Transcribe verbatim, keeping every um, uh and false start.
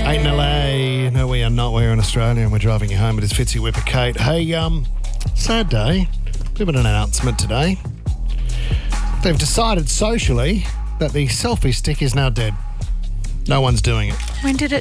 Eight in L A. No, we are not. We're in Australia and we're driving you home. It is Fitzy Whipper Kate. Hey, um, sad day. Bit of an announcement today. They've decided socially that the selfie stick is now dead. No one's doing it. When did it